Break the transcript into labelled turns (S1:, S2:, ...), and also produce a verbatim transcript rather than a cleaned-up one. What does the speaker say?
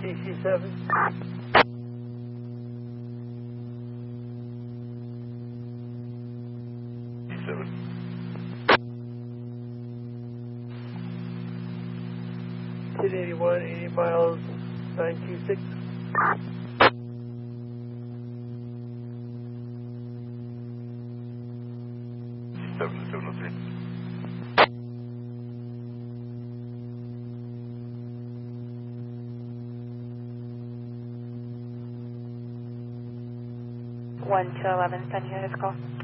S1: C C seven.
S2: C seven.
S1: ten eighty-one, eighty miles, nine two six.
S2: seven seven oh three.
S3: one two eleven, send you this call.